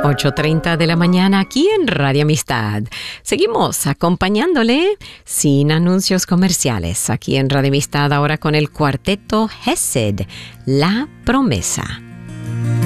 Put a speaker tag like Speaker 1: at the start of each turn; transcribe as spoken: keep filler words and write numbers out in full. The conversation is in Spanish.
Speaker 1: ocho treinta de la mañana aquí en Radio Amistad. Seguimos acompañándole sin anuncios comerciales aquí en Radio Amistad ahora con el cuarteto Hesed, La Promesa.